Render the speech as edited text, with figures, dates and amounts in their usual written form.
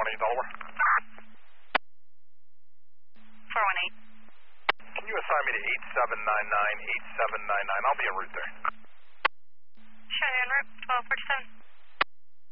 Delaware. 418. Can you assign me to 8799, 8799? I'll be en route there. Sure, en route, 1247.